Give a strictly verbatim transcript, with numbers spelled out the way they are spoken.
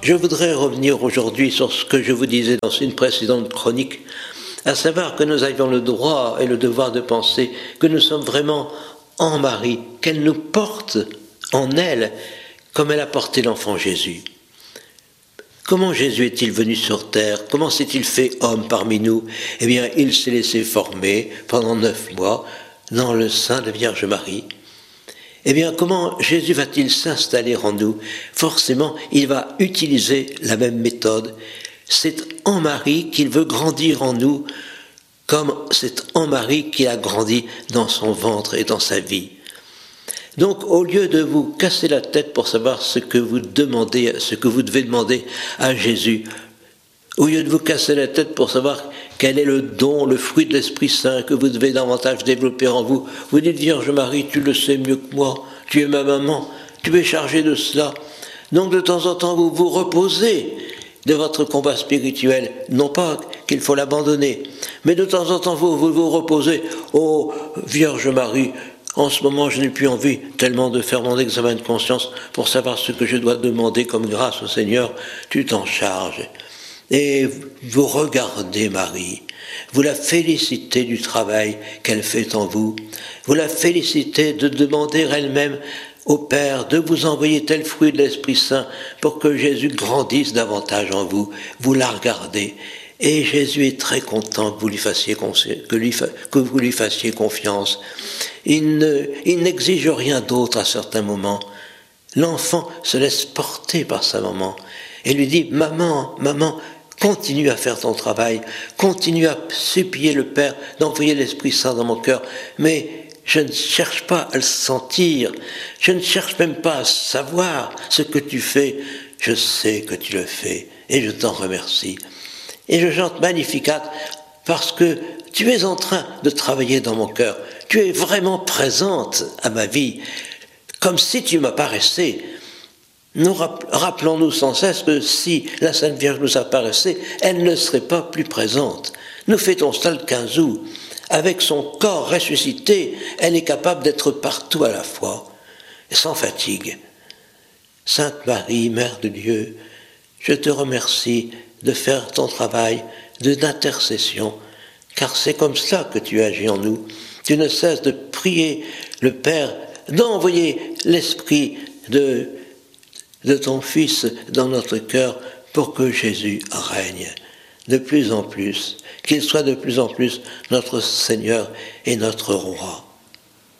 je voudrais revenir aujourd'hui sur ce que je vous disais dans une précédente chronique, à savoir que nous avions le droit et le devoir de penser que nous sommes vraiment en Marie, qu'elle nous porte en elle, comme elle a porté l'enfant Jésus. Comment Jésus est-il venu sur terre? Comment s'est-il fait homme parmi nous? Eh bien, il s'est laissé former pendant neuf mois dans le sein de Vierge Marie. Eh bien, comment Jésus va-t-il s'installer en nous? Forcément, il va utiliser la même méthode. C'est en Marie qu'il veut grandir en nous, comme c'est en Marie qu'il a grandi dans son ventre et dans sa vie. Donc, au lieu de vous casser la tête pour savoir ce que vous demandez, ce que vous devez demander à Jésus, au lieu de vous casser la tête pour savoir quel est le don, le fruit de l'Esprit Saint que vous devez davantage développer en vous, vous dites, Vierge Marie, tu le sais mieux que moi, tu es ma maman, tu es chargée de cela. Donc, de temps en temps, vous vous reposez de votre combat spirituel, non pas qu'il faut l'abandonner, mais de temps en temps, vous vous, vous reposez, oh, Vierge Marie, en ce moment, je n'ai plus envie tellement de faire mon examen de conscience pour savoir ce que je dois demander comme grâce au Seigneur. Tu t'en charges. Et vous regardez Marie. Vous la félicitez du travail qu'elle fait en vous. Vous la félicitez de demander elle-même au Père de vous envoyer tel fruit de l'Esprit Saint pour que Jésus grandisse davantage en vous. Vous la regardez. Et Jésus est très content que vous lui fassiez, que lui, que vous lui fassiez confiance. Il, ne, il n'exige rien d'autre à certains moments. L'enfant se laisse porter par sa maman et lui dit « Maman, maman, continue à faire ton travail, continue à supplier le Père d'envoyer l'Esprit Saint dans mon cœur, mais je ne cherche pas à le sentir, je ne cherche même pas à savoir ce que tu fais, je sais que tu le fais et je t'en remercie. » Et je chante Magnificat parce que tu es en train de travailler dans mon cœur. Tu es vraiment présente à ma vie, comme si tu m'apparaissais. Nous rappelons-nous sans cesse que si la Sainte Vierge nous apparaissait, elle ne serait pas plus présente. Nous fêtons cela le quinze août. Avec son corps ressuscité, elle est capable d'être partout à la fois, sans fatigue. Sainte Marie, Mère de Dieu, je te remercie de faire ton travail de d'intercession, car c'est comme cela que tu agis en nous. Tu ne cesses de prier le Père, d'envoyer l'Esprit de, de ton Fils dans notre cœur pour que Jésus règne de plus en plus, qu'il soit de plus en plus notre Seigneur et notre Roi.